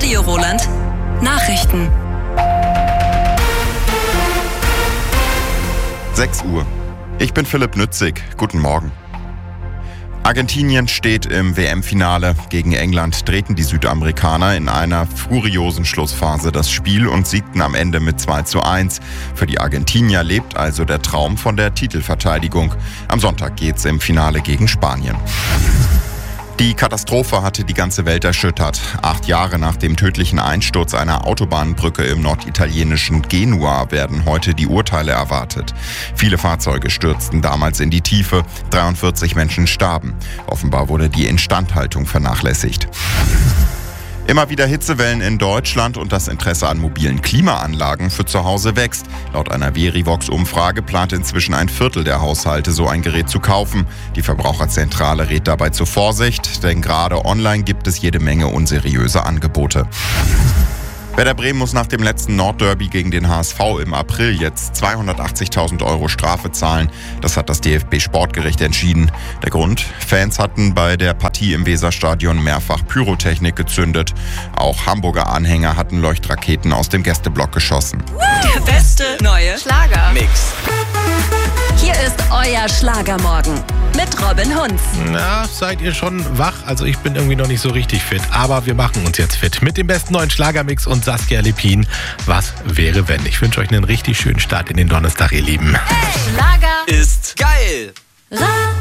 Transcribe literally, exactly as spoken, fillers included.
Radio Roland Nachrichten. sechs Uhr. Ich bin Philipp Nützig. Guten Morgen. Argentinien steht im W M-Finale. Gegen England drehten die Südamerikaner in einer furiosen Schlussphase das Spiel und siegten am Ende mit zwei zu eins. Für die Argentinier lebt also der Traum von der Titelverteidigung. Am Sonntag geht's im Finale gegen Spanien. Die Katastrophe hatte die ganze Welt erschüttert. Acht Jahre nach dem tödlichen Einsturz einer Autobahnbrücke im norditalienischen Genua werden heute die Urteile erwartet. Viele Fahrzeuge stürzten damals in die Tiefe, dreiundvierzig Menschen starben. Offenbar wurde die Instandhaltung vernachlässigt. Immer wieder Hitzewellen in Deutschland und das Interesse an mobilen Klimaanlagen für zu Hause wächst. Laut einer Verivox-Umfrage plant inzwischen ein Viertel der Haushalte, so ein Gerät zu kaufen. Die Verbraucherzentrale rät dabei zur Vorsicht, denn gerade online gibt es jede Menge unseriöse Angebote. Werder Bremen muss nach dem letzten Nordderby gegen den H S V im April jetzt zweihundertachtzigtausend Euro Strafe zahlen. Das hat das D F B-Sportgericht entschieden. Der Grund? Fans hatten bei der Partie im Weserstadion mehrfach Pyrotechnik gezündet. Auch Hamburger Anhänger hatten Leuchtraketen aus dem Gästeblock geschossen. Der beste neue Schlagermix. Hier ist euer Schlagermorgen mit Robin Hunz. Na, seid ihr schon wach? Also ich bin irgendwie noch nicht so richtig fit, aber wir machen uns jetzt fit mit dem besten neuen Schlagermix und Saskia Lepin. Was wäre wenn? Ich wünsche euch einen richtig schönen Start in den Donnerstag, ihr Lieben. Hey, Schlager ist geil. Ra